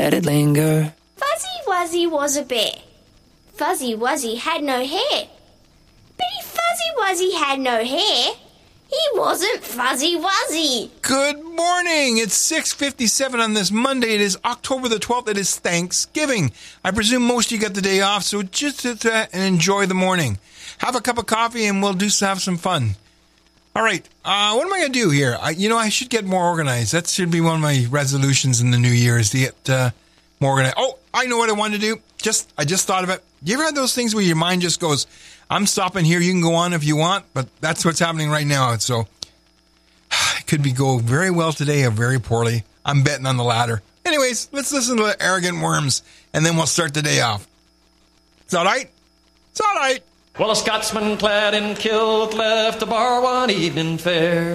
let it linger. Fuzzy Wuzzy was a bear. Fuzzy Wuzzy had no hair. But if Fuzzy Wuzzy had no hair, he wasn't Fuzzy Wuzzy. Good morning. It's 6:57 on this Monday. It is October the 12th. It is Thanksgiving. I presume most of you got the day off, so just sit and enjoy the morning. Have a cup of coffee and we'll have some fun. All right. What am I going to do here? I should get more organized. That should be one of my resolutions in the new year is to get more organized. Oh, I know what I want to do. I just thought of it. You ever had those things where your mind just goes, I'm stopping here. You can go on if you want, but that's what's happening right now. So it could go very well today or very poorly. I'm betting on the latter. Anyways, let's listen to the Arrogant Worms, and then we'll start the day off. It's all right? It's all right. Well, a Scotsman clad in kilt left a bar one evening fair.